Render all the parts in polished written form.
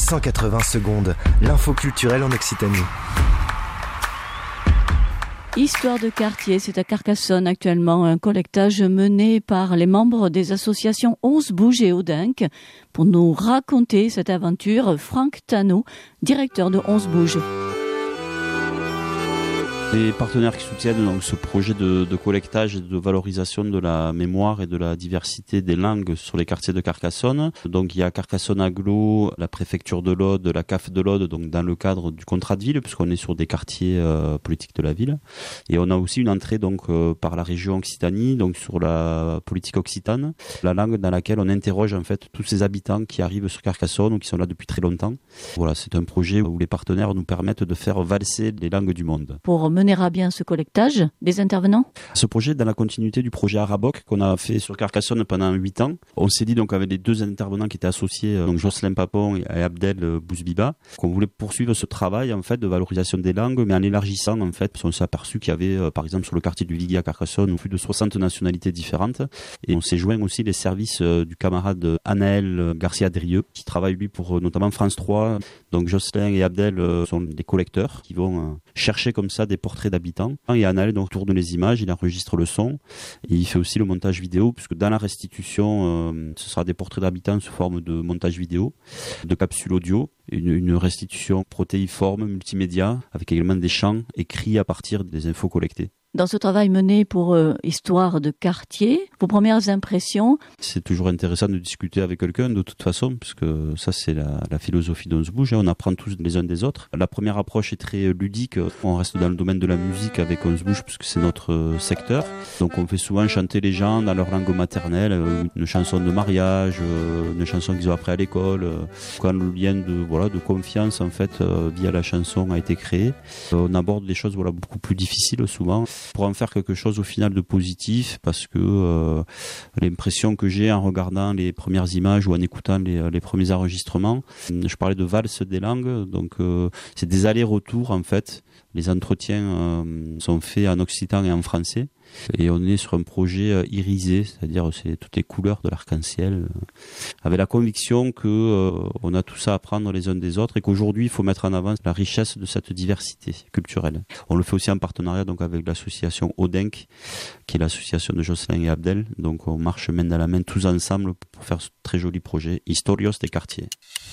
180 secondes, l'info culturelle en Occitanie. Histoire de quartier, c'est à Carcassonne actuellement un collectage mené par les membres des associations 11 Bouges et Audinque. Pour nous raconter cette aventure, Franck Tano, directeur de 11 Bouges. Les partenaires qui soutiennent donc ce projet de collectage et de valorisation de la mémoire et de la diversité des langues sur les quartiers de Carcassonne. Donc il y a Carcassonne Agglo, la préfecture de l'Aude, la CAF de l'Aude, donc dans le cadre du contrat de ville, puisqu'on est sur des quartiers politiques de la ville. Et on a aussi une entrée donc par la région Occitanie, donc sur la politique occitane, la langue dans laquelle on interroge en fait tous ces habitants qui arrivent sur Carcassonne ou qui sont là depuis très longtemps. Voilà, c'est un projet où les partenaires nous permettent de faire valser les langues du monde. Pour mener à bien ce collectage des intervenants. Ce projet est dans la continuité du projet Araboc qu'on a fait sur Carcassonne pendant 8 ans. On s'est dit donc avec les deux intervenants qui étaient associés, donc Jocelyn Papon et Abdel Bouzbiba, qu'on voulait poursuivre ce travail en fait de valorisation des langues, mais en élargissant en fait, parce qu'on s'est aperçu qu'il y avait par exemple sur le quartier du Viguier à Carcassonne plus de 60 nationalités différentes, et on s'est joint aussi les services du camarade Anaël Garcia-Drieux qui travaille lui pour notamment France 3. Donc Jocelyn et Abdel sont des collecteurs qui vont chercher comme ça des portraits d'habitants. Et Anaël donc tourne les images, il enregistre le son et il fait aussi le montage vidéo, puisque dans la restitution, ce sera des portraits d'habitants sous forme de montage vidéo, de capsules audio, une restitution protéiforme, multimédia, avec également des chants écrits à partir des infos collectées. Dans ce travail mené pour Histoire de quartier, vos premières impressions? C'est toujours intéressant de discuter avec quelqu'un de toute façon, puisque ça c'est la philosophie d'Onze Bouges, on apprend tous les uns des autres. La première approche est très ludique, on reste dans le domaine de la musique avec Onze Bouges puisque c'est notre secteur. Donc on fait souvent chanter les gens dans leur langue maternelle, une chanson de mariage, une chanson qu'ils ont appris à l'école, quand le lien de confiance en fait via la chanson a été créé. On aborde des choses beaucoup plus difficiles souvent, pour en faire quelque chose au final de positif, parce que l'impression que j'ai en regardant les premières images ou en écoutant les premiers enregistrements, je parlais de valse des langues, donc c'est des allers-retours en fait. Les entretiens sont faits en occitan et en français, et on est sur un projet irisé, c'est-à-dire c'est toutes les couleurs de l'arc-en-ciel, avec la conviction que on a tout ça à apprendre les uns des autres et qu'aujourd'hui il faut mettre en avant la richesse de cette diversité culturelle. On le fait aussi en partenariat donc avec l'association Audinque, qui est l'association de Jocelyn et Abdel. Donc on marche main dans la main tous ensemble pour faire ce très joli projet Historios des quartiers.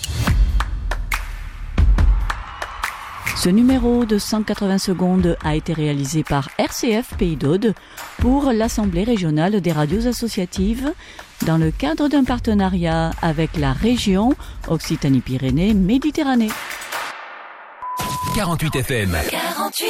Ce numéro de 180 secondes a été réalisé par RCF Pays d'Aude pour l'Assemblée régionale des radios associatives dans le cadre d'un partenariat avec la région Occitanie-Pyrénées-Méditerranée. 48 FM. 48